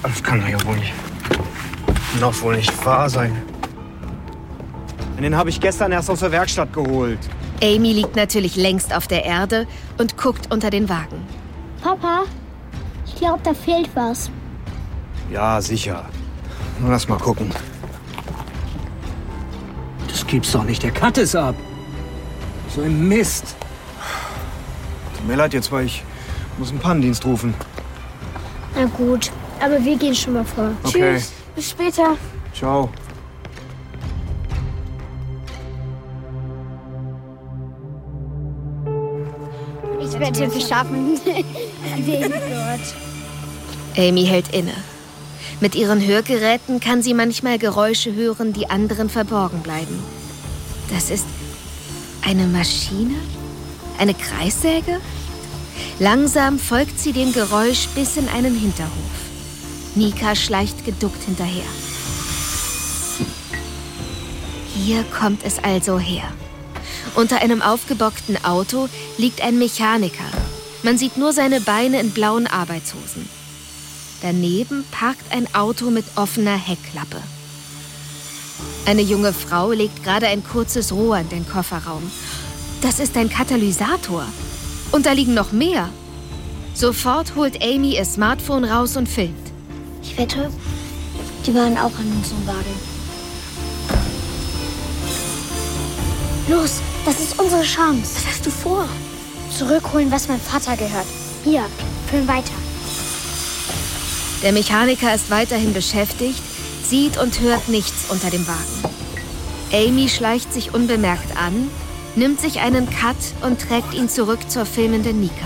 Das kann doch ja wohl nicht. Noch wohl nicht wahr sein. Den habe ich gestern erst aus der Werkstatt geholt. Amy liegt natürlich längst auf der Erde und guckt unter den Wagen. Papa, ich glaube, da fehlt was. Ja, sicher. Nur lass mal gucken. Das gibt's doch nicht. Der Cut ist ab. So ein Mist. Tut mir leid jetzt, weil ich muss einen Pannendienst rufen. Na gut, aber wir gehen schon mal vor. Okay. Tschüss, bis später. Ciao. Ich wette, wir schaffen den dort. Amy hält inne. Mit ihren Hörgeräten kann sie manchmal Geräusche hören, die anderen verborgen bleiben. Das ist eine Maschine? Eine Kreissäge? Langsam folgt sie dem Geräusch bis in einen Hinterhof. Nika schleicht geduckt hinterher. Hier kommt es also her. Unter einem aufgebockten Auto liegt ein Mechaniker. Man sieht nur seine Beine in blauen Arbeitshosen. Daneben parkt ein Auto mit offener Heckklappe. Eine junge Frau legt gerade ein kurzes Rohr in den Kofferraum. Das ist ein Katalysator. Und da liegen noch mehr. Sofort holt Amy ihr Smartphone raus und filmt. Ich wette, die waren auch an unserem Wagen. Los, das ist unsere Chance. Was hast du vor? Zurückholen, was mein Vater gehört. Hier, film weiter. Der Mechaniker ist weiterhin beschäftigt, sieht und hört nichts unter dem Wagen. Amy schleicht sich unbemerkt an, nimmt sich einen Cut und trägt ihn zurück zur filmenden Nika.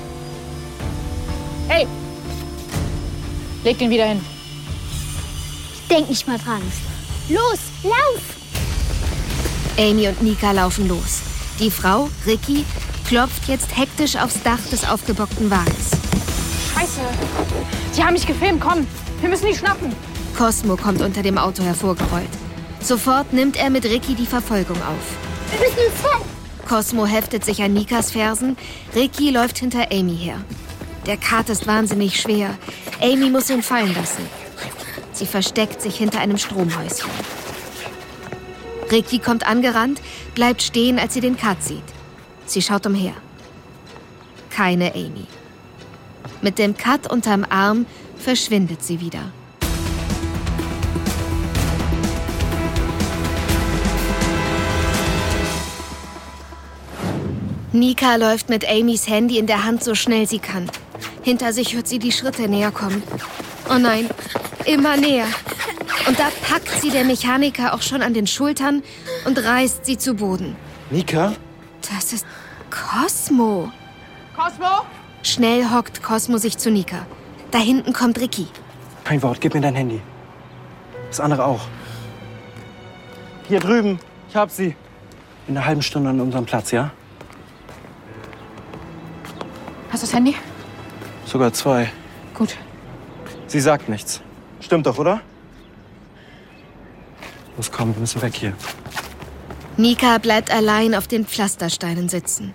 Hey! Leg den wieder hin. Ich denk nicht mal dran. Los, lauf! Amy und Nika laufen los. Die Frau, Ricky, klopft jetzt hektisch aufs Dach des aufgebockten Wagens. Scheiße! Die haben mich gefilmt, komm! Wir müssen die schnappen! Cosmo kommt unter dem Auto hervorgerollt. Sofort nimmt er mit Ricky die Verfolgung auf. Wir müssen vor! Cosmo heftet sich an Nikas Fersen, Ricky läuft hinter Amy her. Der Kart ist wahnsinnig schwer. Amy muss ihn fallen lassen. Sie versteckt sich hinter einem Stromhäuschen. Ricky kommt angerannt, bleibt stehen, als sie den Kart sieht. Sie schaut umher. Keine Amy. Mit dem Cut unterm Arm verschwindet sie wieder. Nika läuft mit Amys Handy in der Hand so schnell sie kann. Hinter sich hört sie die Schritte näher kommen. Oh nein, immer näher. Und da packt sie der Mechaniker auch schon an den Schultern und reißt sie zu Boden. Nika? Das ist Cosmo. Cosmo? Schnell hockt Cosmo sich zu Nika. Da hinten kommt Ricky. Kein Wort, gib mir dein Handy. Das andere auch. Hier drüben, ich hab sie. In einer halben Stunde an unserem Platz, ja? Hast du das Handy? Sogar 2. Gut. Sie sagt nichts. Stimmt doch, oder? Los, komm, wir müssen weg hier. Nika bleibt allein auf den Pflastersteinen sitzen.